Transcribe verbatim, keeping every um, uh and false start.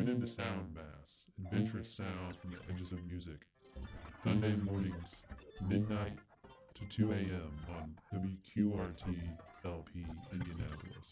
Tune into Sound Mass, adventurous sounds from the edges of music. Sunday mornings, midnight to two a m on W Q R T L P Indianapolis.